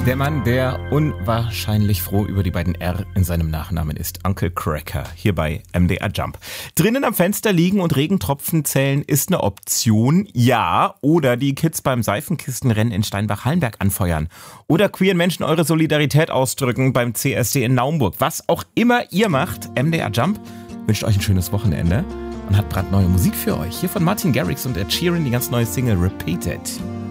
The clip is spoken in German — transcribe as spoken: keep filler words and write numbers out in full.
Der Mann, der unwahrscheinlich froh über die beiden R in seinem Nachnamen ist. Uncle Cracker, hier bei M D R Jump. Drinnen am Fenster liegen und Regentropfen zählen ist eine Option, ja. Oder die Kids beim Seifenkistenrennen in Steinbach-Hallenberg anfeuern. Oder queeren Menschen eure Solidarität ausdrücken beim C S D in Naumburg. Was auch immer ihr macht, M D R Jump wünscht euch ein schönes Wochenende und hat brandneue Musik für euch. Hier von Martin Garrix und Ed Sheeran, die ganz neue Single Repeated.